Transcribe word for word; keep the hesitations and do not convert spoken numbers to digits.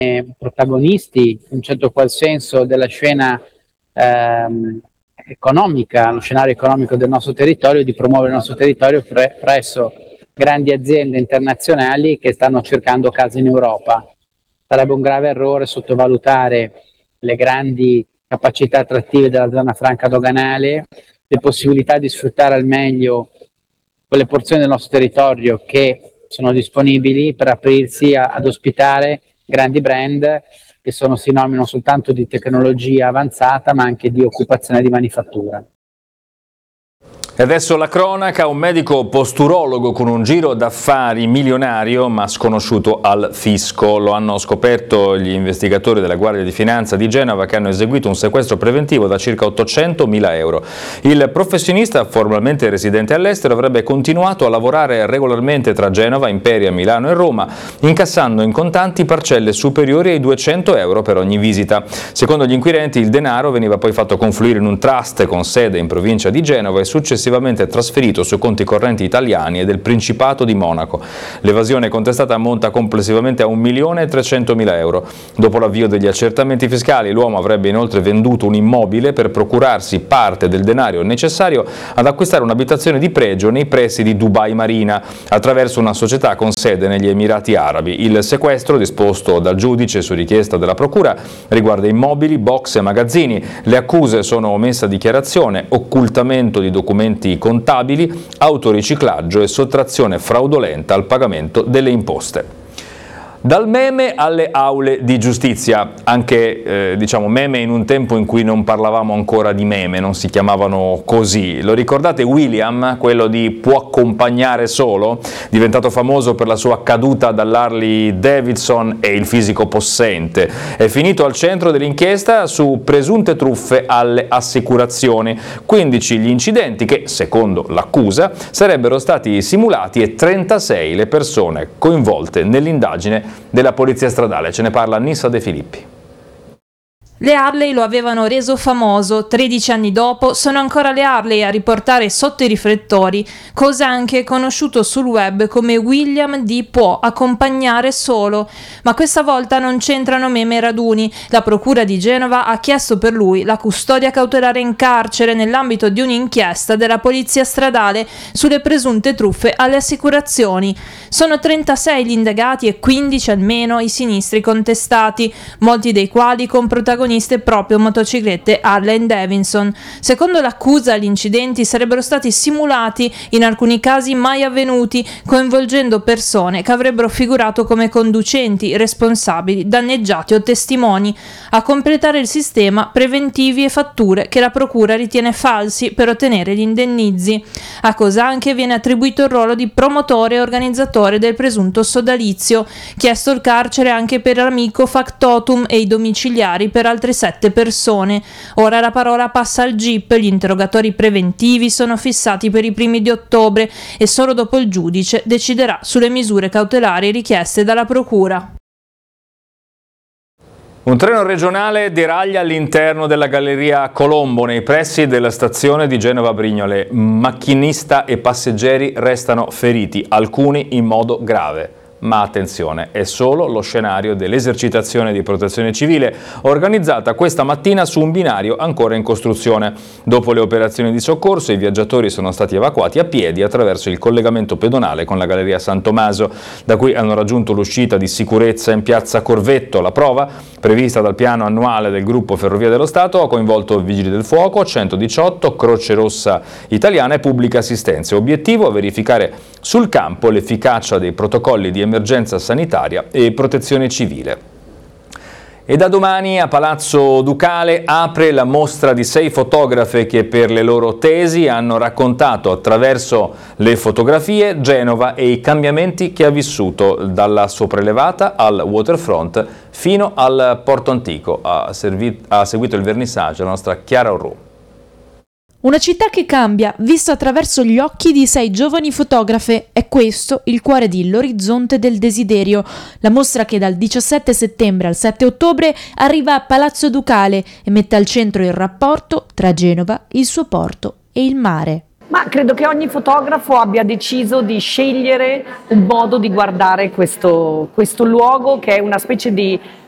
protagonisti in un certo qual senso della scena ehm, economica, lo scenario economico del nostro territorio, di promuovere il nostro territorio pre- presso grandi aziende internazionali che stanno cercando case in Europa. Sarebbe un grave errore sottovalutare le grandi capacità attrattive della zona franca doganale, le possibilità di sfruttare al meglio quelle porzioni del nostro territorio che sono disponibili per aprirsi a, ad ospitare grandi brand che sono sinonimi non soltanto di tecnologia avanzata ma anche di occupazione di manifattura. E adesso la cronaca: un medico posturologo con un giro d'affari milionario ma sconosciuto al fisco. Lo hanno scoperto gli investigatori della Guardia di Finanza di Genova, che hanno eseguito un sequestro preventivo da circa ottocentomila euro. Il professionista, formalmente residente all'estero, avrebbe continuato a lavorare regolarmente tra Genova, Imperia, Milano e Roma, incassando in contanti parcelle superiori ai duecento euro per ogni visita. Secondo gli inquirenti, il denaro veniva poi fatto confluire in un trust con sede in provincia di Genova e successivamente trasferito su conti correnti italiani e del Principato di Monaco. L'evasione contestata ammonta complessivamente a un milione e trecentomila euro. Dopo l'avvio degli accertamenti fiscali, l'uomo avrebbe inoltre venduto un immobile per procurarsi parte del denaro necessario ad acquistare un'abitazione di pregio nei pressi di Dubai Marina, attraverso una società con sede negli Emirati Arabi. Il sequestro, disposto dal giudice su richiesta della procura, riguarda immobili, box e magazzini. Le accuse sono omessa dichiarazione, occultamento di documenti contabili, autoriciclaggio e sottrazione fraudolenta al pagamento delle imposte. Dal meme alle aule di giustizia, anche eh, diciamo meme in un tempo in cui non parlavamo ancora di meme, non si chiamavano così. Lo ricordate William, quello di Può accompagnare solo, diventato famoso per la sua caduta dall'Harley Davidson e il fisico possente? È finito al centro dell'inchiesta su presunte truffe alle assicurazioni. quindici gli incidenti che, secondo l'accusa, sarebbero stati simulati e trentasei le persone coinvolte nell'indagine della Polizia Stradale. Ce ne parla Nissa De Filippi. Le Harley lo avevano reso famoso, tredici anni dopo sono ancora le Harley a riportare sotto i riflettori, cosa anche conosciuto sul web come William di Può accompagnare solo, ma questa volta non c'entrano meme e raduni. La procura di Genova ha chiesto per lui la custodia cautelare in carcere nell'ambito di un'inchiesta della Polizia Stradale sulle presunte truffe alle assicurazioni. Sono trentasei gli indagati e quindici almeno i sinistri contestati, molti dei quali con protagonisti proprio motociclette Harley Davidson. Secondo l'accusa, gli incidenti sarebbero stati simulati, in alcuni casi mai avvenuti, coinvolgendo persone che avrebbero figurato come conducenti, responsabili, danneggiati o testimoni. A completare il sistema, preventivi e fatture che la procura ritiene falsi per ottenere gli indennizi. A Cosanche viene attribuito il ruolo di promotore e organizzatore del presunto sodalizio, chiesto il carcere anche per l'amico factotum e i domiciliari per altre sette persone. Ora la parola passa al G I P, gli interrogatori preventivi sono fissati per i primi di ottobre e solo dopo il giudice deciderà sulle misure cautelari richieste dalla procura. Un treno regionale deraglia all'interno della galleria Colombo, nei pressi della stazione di Genova Brignole. Macchinista e passeggeri restano feriti, alcuni in modo grave. Ma attenzione, è solo lo scenario dell'esercitazione di protezione civile organizzata questa mattina su un binario ancora in costruzione. Dopo le operazioni di soccorso, i viaggiatori sono stati evacuati a piedi attraverso il collegamento pedonale con la galleria San Tommaso, da cui hanno raggiunto l'uscita di sicurezza in piazza Corvetto. La prova, prevista dal piano annuale del gruppo Ferrovie dello Stato, ha coinvolto Vigili del Fuoco, centodiciotto, Croce Rossa Italiana e Pubblica Assistenza. Obiettivo: verificare sul campo l'efficacia dei protocolli di emergenza sanitaria e protezione civile. E da domani a Palazzo Ducale apre la mostra di sei fotografe che per le loro tesi hanno raccontato attraverso le fotografie Genova e i cambiamenti che ha vissuto, dalla sopraelevata al waterfront fino al Porto Antico. Ha, servi- ha seguito il vernissage la nostra Chiara Orru. Una città che cambia, vista attraverso gli occhi di sei giovani fotografe. È questo il cuore di L'Orizzonte del Desiderio, la mostra che dal diciassette settembre al sette ottobre arriva a Palazzo Ducale e mette al centro il rapporto tra Genova, il suo porto e il mare. Ma credo che ogni fotografo abbia deciso di scegliere un modo di guardare questo, questo luogo, che è una specie di